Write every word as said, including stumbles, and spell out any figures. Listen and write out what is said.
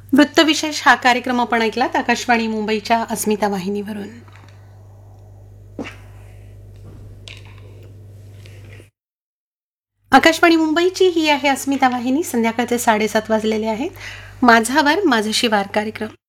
वृत्तविशेष हा कार्यक्रम आपण ऐकलात आकाशवाणी मुंबईच्या अस्मिता वाहिनीवरून. आकाशवाणी मुंबईची ही आहे अस्मिता वाहिनी. संध्याकाळचे साडेसात वाजलेले आहेत. माझावर माझं शिवार कार्यक्रम.